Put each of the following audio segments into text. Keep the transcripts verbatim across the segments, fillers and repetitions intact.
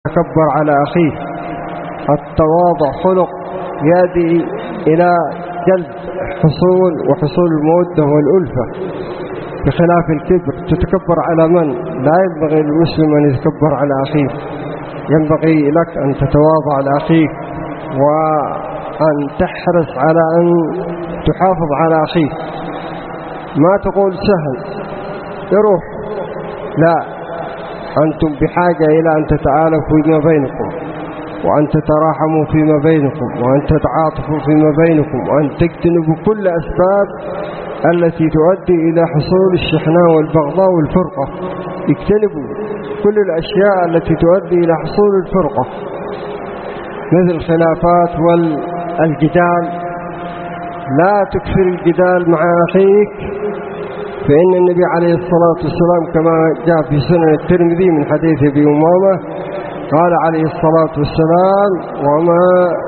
يتكبر على أخيه. التواضع خلق يؤدي إلى جلب حصول وحصول المودة والألفة، بخلاف الكبر. تتكبر على من؟ لا ينبغي للمسلم أن يتكبر على أخيه، ينبغي لك أن تتواضع لأخيك وأن تحرص على أن تحافظ على أخيك. ما تقول سهل يروح، لا، أنتم بحاجة إلى أن تتآلفوا فيما بينكم، وأن تتراحموا فيما بينكم، وأن تتعاطفوا فيما بينكم، وأن تجتنبوا كل أسباب التي تؤدي إلى حصول الشحناء والبغضاء والفرقة. اجتنبوا كل الأشياء التي تؤدي إلى حصول الفرقة، مثل الخلافات والجدال. لا تكثر الجدال مع أخيك، فإن النبي عليه الصلاة والسلام كما جاء في سنن الترمذي من حديث أبي أمامة قال عليه الصلاة والسلام: وما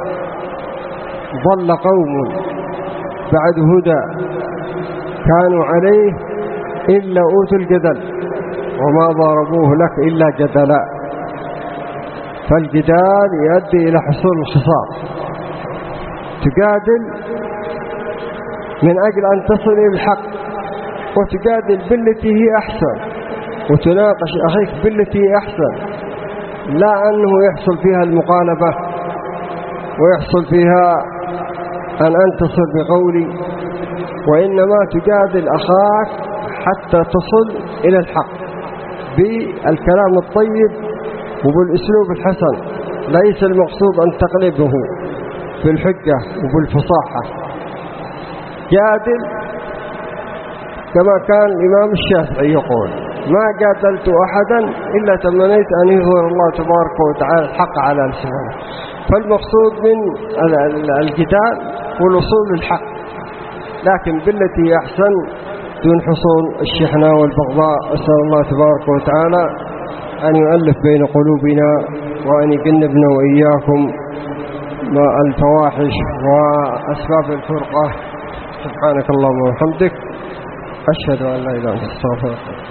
ضل قوم بعد هدى كانوا عليه إلا أوتوا الجدل، وما ضربوه لك إلا جدلا. فالجدال يؤدي إلى حصول الخصام. تجادل من أجل أن تصل إلى الحق، وتجادل بالتي هي أحسن، وتناقش أخيك بالتي هي أحسن، لا أنه يحصل فيها المقالبة ويحصل فيها أن أنتصر بقولي، وإنما تجادل أخاك حتى تصل إلى الحق بالكلام الطيب وبالأسلوب الحسن. ليس المقصود أن تقلبه بالحجة وبالفصاحة. جادل كما كان الإمام الشافعي يقول: ما جادلت أحدا إلا تمنيت أن يظهر الله تبارك وتعالى الحق على لسانه. فالمقصود من الجدال والوصول للحق، لكن بالتي أحسن دون حصول الشحناء والبغضاء. أسأل الله تبارك وتعالى أن يؤلف بين قلوبنا، وأن يجنبنا وإياكم الفواحش وأسباب الفرقة. سبحانك اللهم وبحمدك، أشهد أن لا إله إلا أنت، أستغفرك.